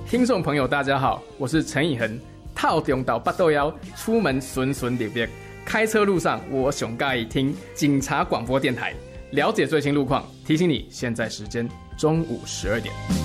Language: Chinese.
听众朋友大家好，我是陈以恒。套中岛八豆腰，出门顺顺利利，开车路上我上介意听警察广播电台，了解最新路况。提醒你，现在时间中午12点。